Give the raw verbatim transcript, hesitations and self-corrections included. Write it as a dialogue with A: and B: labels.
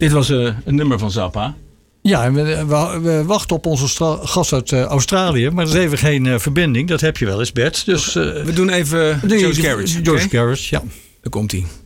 A: Dit was uh, een nummer van Zappa.
B: Ja, en we, we, we wachten op onze stra- gast uit uh, Australië. Maar er is even geen uh, verbinding. Dat heb je wel eens, Bert. Dus, uh,
A: we doen even
B: nee,
A: Joe Garage.
B: Joe Garage, ja.
A: Daar komt hij.